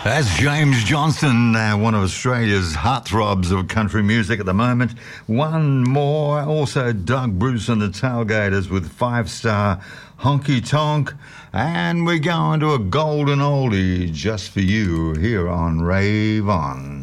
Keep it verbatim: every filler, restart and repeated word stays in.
That's James Johnston, uh, one of Australia's heartthrobs of country music at the moment. One more, also Doug Bruce and the Tailgaters with Five Star Honky Tonk. And we're going to a golden oldie just for you here on Rave On.